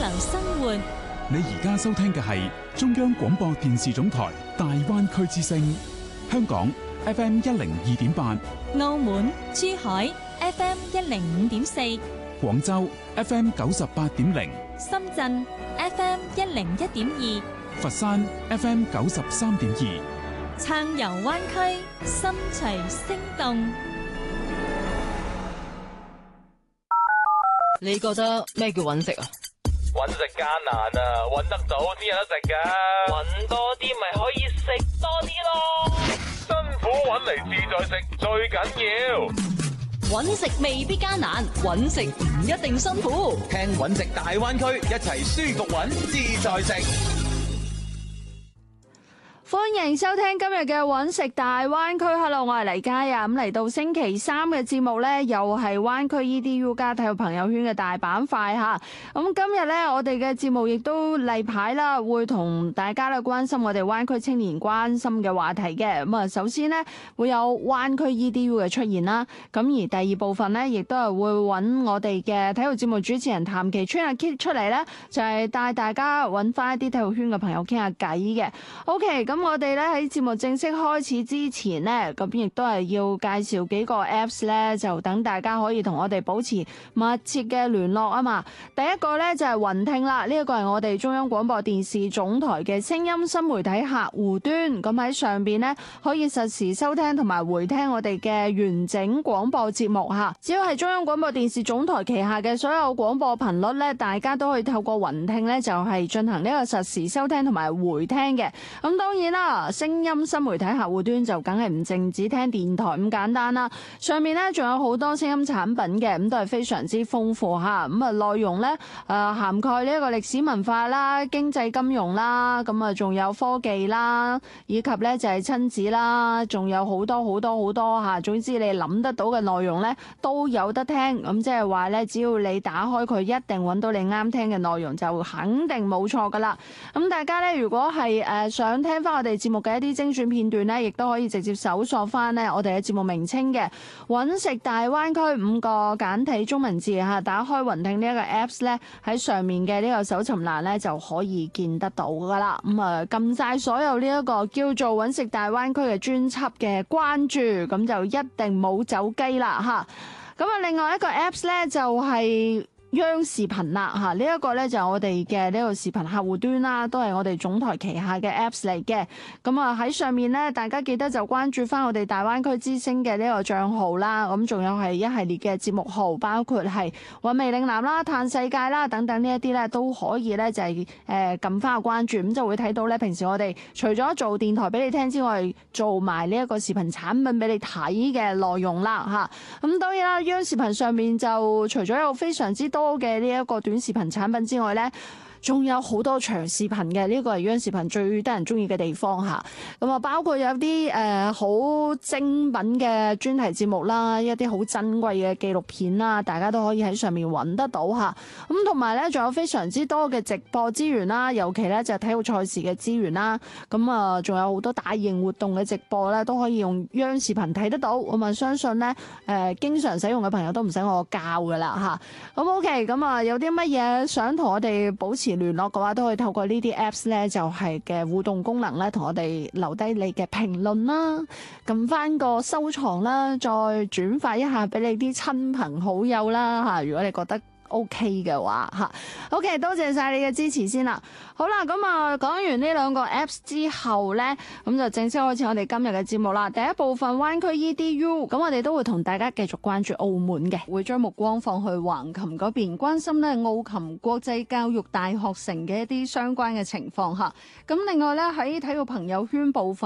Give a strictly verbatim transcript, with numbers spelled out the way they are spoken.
流生活。 你而家收聽嘅係中央廣播電視總台大灣區之聲，香港 F M 一零二點八， 澳門、珠海 F M 一零五點四， 廣州 F M 九十八點零， 深圳 F M 一零一點二， 佛山 F M 九十三點二。 撐遊灣區，心隨聲動。 你覺得咩叫揾食啊？ 揾食艱難啊，揾得到先有得食噶。揾多啲咪可以食多啲咯。辛苦揾嚟自在食最緊要。 揾食未必艱難，揾食唔一定辛苦。 聽揾食大灣區，一齊舒服揾，自在食。 歡迎收聽今日嘅揾食大灣區。Hello， 我係黎嘉啊。咁嚟到星期三嘅節目呢，又係灣區 E D U 加體育朋友圈嘅大板塊吓。咁今日呢，我哋嘅節目亦都例牌啦，會同大家咧關心我哋灣區青年關心嘅話題嘅。咁啊，首先呢，會有灣區 E D U 嘅出現啦。咁而第二部分呢，亦都係會揾我哋嘅體育節目主持人譚其川阿 Kit 出嚟呢，就係帶大家揾翻一啲體育圈嘅朋友傾下偈嘅。OK，咁。我哋咧喺節目正式開始之前呢，咁亦都係要介紹幾個 Apps 咧，就等大家可以同我哋保持密切嘅聯絡啊嘛。第一個咧就係雲聽啦，呢一個係我哋中央廣播電視總台嘅聲音新媒體客戶端，咁喺上邊呢，可以實時收聽同埋回聽我哋嘅完整廣播節目吓。只要係中央廣播電視總台旗下嘅所有廣播頻率咧，大家都可以透過雲聽咧，就係進行呢個實時收聽同埋回聽嘅。咁當然啦，聲音新媒體客戶端就梗係唔淨止聽電台咁簡單啦，上面咧仲有好多聲音產品嘅，咁都係非常之豐富吓。咁啊內容咧誒涵蓋呢一個歷史文化啦、經濟金融啦，咁啊仲有科技啦，以及咧就係親子啦，仲有好多好多好多吓。總之你諗得到嘅內容咧都有得聽，咁即係話咧，只要你打開佢，一定揾到你啱聽嘅內容，就肯定冇錯噶啦。咁大家咧如果係誒想聽翻我哋節目嘅一啲精選片段咧，亦都可以直接搜索翻咧我哋嘅節目名稱嘅揾食大灣區五個簡體中文字吓，打開雲聽呢一個 Apps 咧，喺上面嘅呢個搜尋欄咧就可以見得到噶啦。咁啊撳晒所有呢一個叫做揾食大灣區嘅專輯嘅關注，咁就一定冇走雞啦吓。咁啊另外一個 Apps 咧就係、是。央視頻啦嚇，呢一個咧就係我哋嘅呢個視頻客戶端啦，都係我哋總台旗下嘅 Apps 嚟嘅。咁啊喺上面咧，大家記得就關注翻我哋大灣區之聲嘅呢個帳號啦。咁仲有係一系列嘅節目號，包括係韻味嶺南啦、嘆世界啦等等呢一啲咧，都可以咧就係誒撳翻個關注，咁就會睇到咧平時我哋除咗做電台俾你聽之外，做埋呢一個視頻產品俾你睇嘅內容啦嚇。咁當然啦，央視頻上面就除咗有非常之多多嘅呢一個短視頻產品之外呢，仲有好多長視頻嘅，呢個係央視頻最得人中意嘅地方吓。咁啊，包括有啲誒好精品嘅專題節目啦，一啲好珍貴嘅紀錄片啦，大家都可以喺上面揾得到吓。咁同埋呢，仲有非常之多嘅直播資源啦，尤其呢就係體育賽事嘅資源啦。咁啊，仲有好多大型活動嘅直播呢，都可以用央視頻睇得到。咁啊，相信呢，誒經常使用嘅朋友都唔使我教噶啦吓。咁 OK，咁啊有啲乜嘢想同我哋保持聯絡嘅話，都可以透過呢啲 Apps 咧，就係嘅互動功能咧，同我哋留低你嘅評論啦，撳翻個收藏啦，再轉發一下俾你啲親朋好友啦吓。如果你覺得O K 嘅話吓 ，OK， 多謝晒你嘅支持先啦。好啦，咁啊講完呢兩個 Apps 之後呢，咁就正式開始我哋今日嘅節目啦。第一部分灣區 E D U， 咁我哋都會同大家繼續關注澳門嘅，會將目光放去橫琴嗰邊，關心呢澳琴國際教育大學城嘅一啲相關嘅情況吓。咁另外呢，喺體育朋友圈部分。